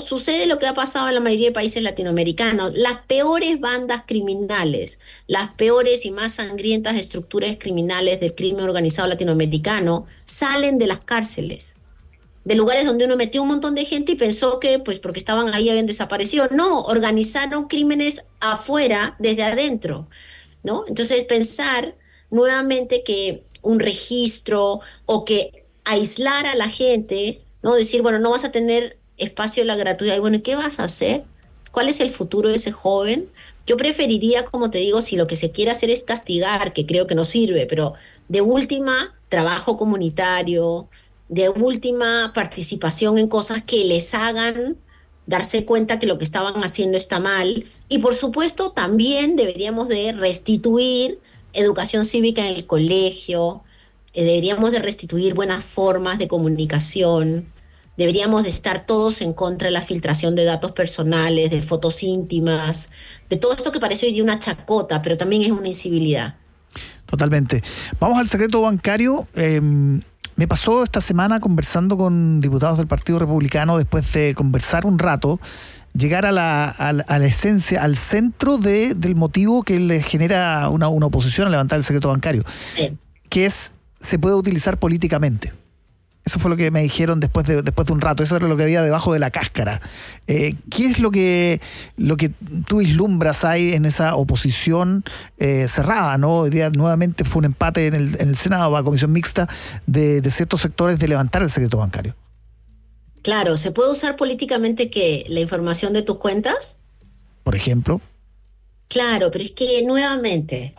sucede lo que ha pasado en la mayoría de países latinoamericanos. Las peores bandas criminales, las peores y más sangrientas estructuras criminales del crimen organizado latinoamericano salen de las cárceles, de lugares donde uno metió un montón de gente y pensó que pues porque estaban ahí habían desaparecido. No, organizaron crímenes afuera, desde adentro, ¿no? Entonces pensar nuevamente que un registro o que aislar a la gente, ¿no? Decir, bueno, no vas a tener espacio de la gratuidad. Y bueno, ¿qué vas a hacer? ¿Cuál es el futuro de ese joven? Yo preferiría, como te digo, si lo que se quiere hacer es castigar, que creo que no sirve, pero de última, trabajo comunitario, de última, participación en cosas que les hagan darse cuenta que lo que estaban haciendo está mal. Y por supuesto, también deberíamos de restituir educación cívica en el colegio, deberíamos de restituir buenas formas de comunicación, deberíamos de estar todos en contra de la filtración de datos personales, de fotos íntimas, de todo esto que parece hoy día una chacota, pero también es una incivilidad. Totalmente. Vamos al secreto bancario. Me pasó esta semana conversando con diputados del Partido Republicano, después de conversar un rato, llegar a la esencia, al centro del motivo que les genera una oposición a levantar el secreto bancario, que es, se puede utilizar políticamente. Eso fue lo que me dijeron después de un rato. Eso era lo que había debajo de la cáscara. ¿Qué es lo que tú vislumbras ahí en esa oposición cerrada, ¿no? Hoy día nuevamente fue un empate en el Senado, a comisión mixta, de ciertos sectores de levantar el secreto bancario. Claro, ¿se puede usar políticamente qué? ¿La información de tus cuentas? Por ejemplo. Claro, pero es que nuevamente,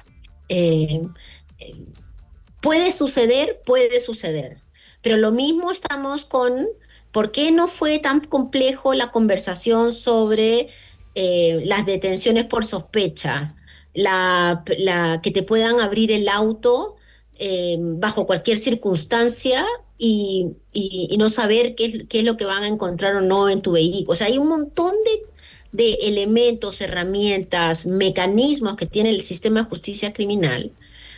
puede suceder. Pero lo mismo estamos con por qué no fue tan complejo la conversación sobre las detenciones por sospecha, que te puedan abrir el auto bajo cualquier circunstancia y no saber qué es lo que van a encontrar o no en tu vehículo. O sea, hay un montón de elementos, herramientas, mecanismos que tiene el sistema de justicia criminal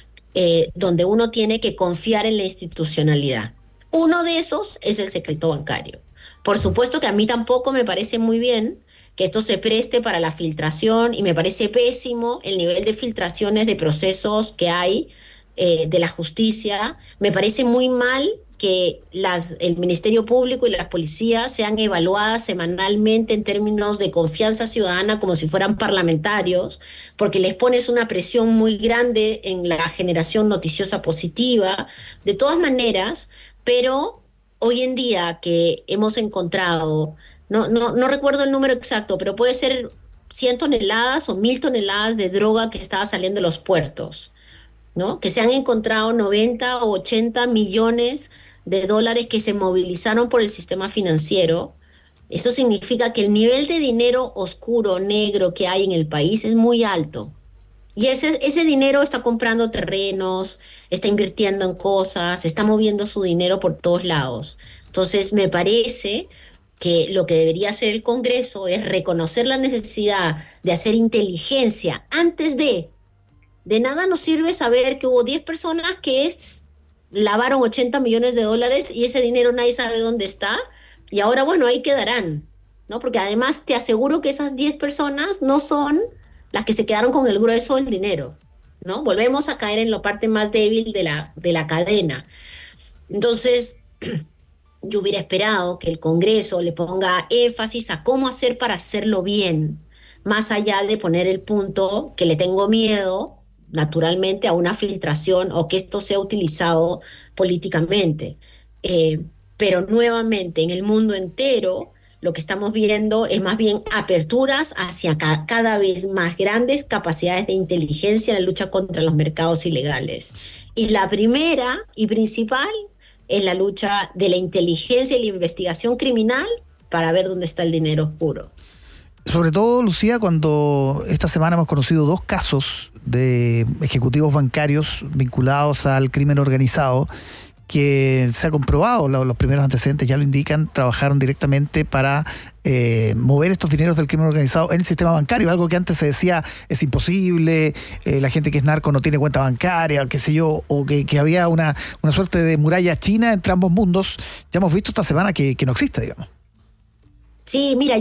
donde uno tiene que confiar en la institucionalidad. Uno de esos es el secreto bancario. Por supuesto que a mí tampoco me parece muy bien que esto se preste para la filtración y me parece pésimo el nivel de filtraciones de procesos que hay de la justicia. Me parece muy mal que el Ministerio Público y las policías sean evaluadas semanalmente en términos de confianza ciudadana como si fueran parlamentarios, porque les pones una presión muy grande en la generación noticiosa positiva. De todas maneras, pero hoy en día que hemos encontrado, no recuerdo el número exacto, pero puede ser 100 toneladas o 1000 toneladas de droga que estaba saliendo de los puertos, ¿no? Que se han encontrado 90 o 80 millones de dólares que se movilizaron por el sistema financiero. Eso significa que el nivel de dinero oscuro, negro que hay en el país es muy alto. Y ese dinero está comprando terrenos, está invirtiendo en cosas, está moviendo su dinero por todos lados. Entonces, me parece que lo que debería hacer el Congreso es reconocer la necesidad de hacer inteligencia antes de nada nos sirve saber que hubo 10 personas que lavaron 80 millones de dólares y ese dinero nadie sabe dónde está. Y ahora, bueno, ahí quedarán, ¿no? Porque además te aseguro que esas 10 personas no son las que se quedaron con el grueso del dinero, ¿no? Volvemos a caer en la parte más débil de la cadena. Entonces, yo hubiera esperado que el Congreso le ponga énfasis a cómo hacer para hacerlo bien, más allá de poner el punto que le tengo miedo, naturalmente, a una filtración o que esto sea utilizado políticamente. Pero nuevamente, en el mundo entero, lo que estamos viendo es más bien aperturas hacia cada vez más grandes capacidades de inteligencia en la lucha contra los mercados ilegales. Y la primera y principal es la lucha de la inteligencia y la investigación criminal para ver dónde está el dinero oscuro. Sobre todo, Lucía, cuando esta semana hemos conocido 2 casos de ejecutivos bancarios vinculados al crimen organizado, que se ha comprobado, los primeros antecedentes ya lo indican, trabajaron directamente para mover estos dineros del crimen organizado en el sistema bancario, algo que antes se decía es imposible, la gente que es narco no tiene cuenta bancaria, qué sé yo, o que había una suerte de muralla china entre ambos mundos. Ya hemos visto esta semana que no existe, digamos. Sí, mira,